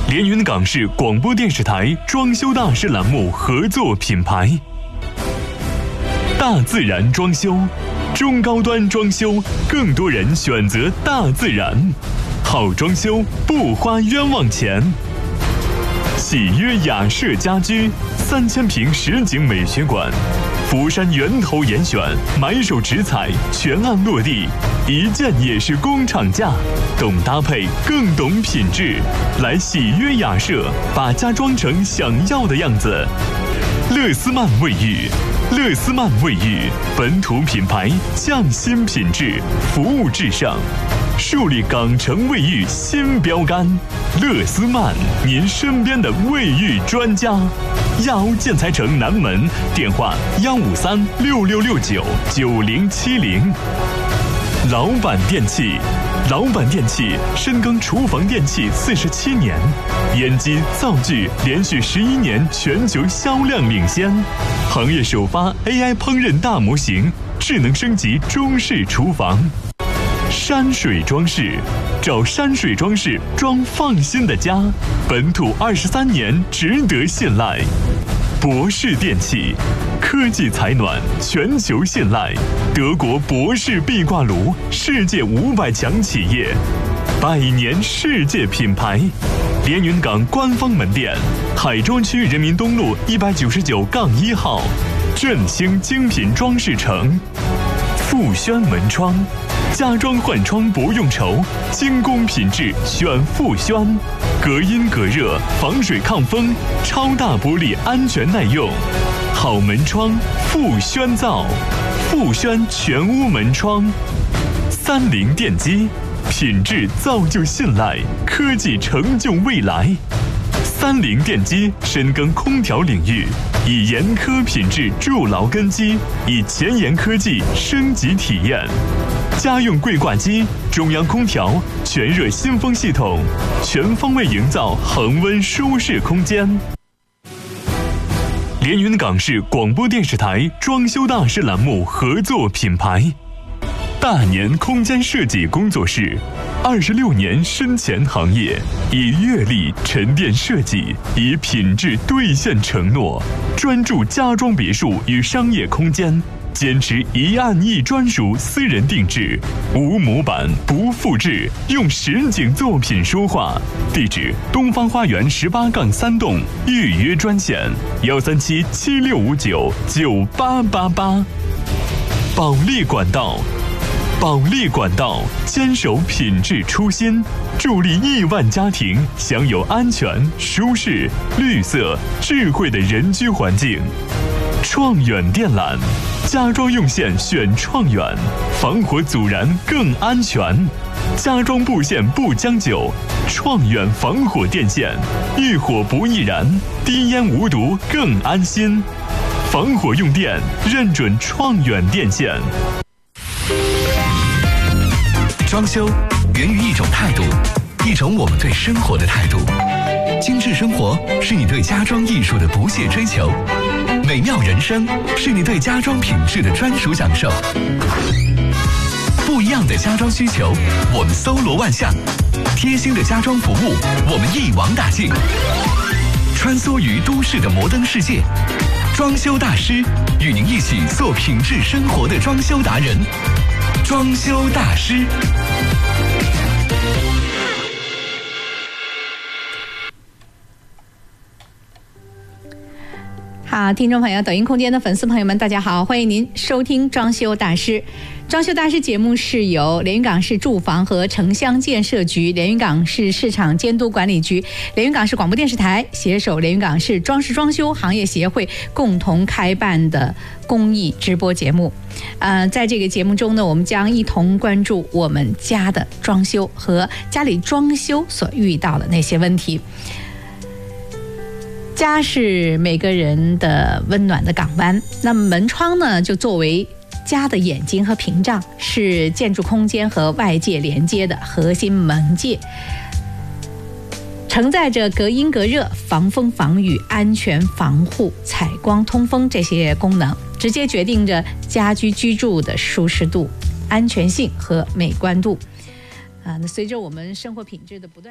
连云港市广播电视台装修大师栏目合作品牌。大自然装修，中高端装修，更多人选择大自然。好装修不花冤枉钱。喜约雅舍家居3000平实景美学馆，福山源头严选，买手直采，全案落地，一件也是工厂价。懂搭配，更懂品质。来喜约雅舍，把家装成想要的样子。乐思曼卫浴，乐思曼卫浴本土品牌，匠心品质，服务至上，树立港城卫浴新标杆。乐思曼，您身边的卫浴专家。亚欧建材城南门，电话15366699070。老板电器，老板电器深耕厨房电器47年，烟机灶具连续11年全球销量领先，行业首发 AI 烹饪大模型，智能升级中式厨房。山水装饰，找山水装饰装放心的家，本土23年，值得信赖。博士电器，科技采暖，全球信赖，德国博士壁挂炉，世界500强企业，100年世界品牌。连云港官方门店，海庄区人民东路199-1号，振兴精品装饰城。富轩门窗，家装换窗不用愁，精工品质选富轩，隔音隔热，防水抗风，超大玻璃安全耐用。好门窗，富轩造，富轩全屋门窗。30电机，品质造就信赖，科技成就未来。30电机深耕空调领域，以严苛品质筑牢根基，以前沿科技升级体验。家用柜挂机，中央空调，全热新风系统，全方位营造恒温舒适空间。连云港市广播电视台装修大师栏目合作品牌。大年空间设计工作室，26年深潜行业，以阅历沉淀设计，以品质兑现承诺，专注家装别墅与商业空间，坚持一案一专属私人定制，无模板不复制，用实景作品说话。地址：东方花园18-3栋，预约专线13776599888。保利管道，保利管道坚守品质初心，助力亿万家庭享有安全、舒适、绿色、智慧的人居环境。创远电缆，家装用线选创远，防火阻燃更安全。家装布线不将就，创远防火电线，遇火不易燃，低烟无毒更安心。防火用电认准创远电线。 装修源于一种态度，一种我们对生活的态度。精致生活是你对家装艺术的不懈追求，美妙人生是你对家装品质的专属享受。不一样的家装需求，我们搜罗万象；贴心的家装服务，我们一网打尽。穿梭于都市的摩登世界，装修大师与您一起做品质生活的装修达人。装修大师。 好，听众朋友，抖音空间的粉丝朋友们，大家好，欢迎您收听装修大师。装修大师节目是由连云港市住房和城乡建设局、连云港市市场监督管理局、连云港市广播电视台携手连云港市装饰装修行业协会共同开办的公益直播节目。在这个节目中呢，我们将一同关注我们家的装修和家里装修所遇到的那些问题。家是每个人的温暖的港湾，那么门窗呢，就作为家的眼睛和屏障，是建筑空间和外界连接的核心门界，承载着隔音隔热、防风防雨、安全防护、采光通风这些功能，直接决定着家居居住的舒适度、安全性和美观度。那随着我们生活品质的不断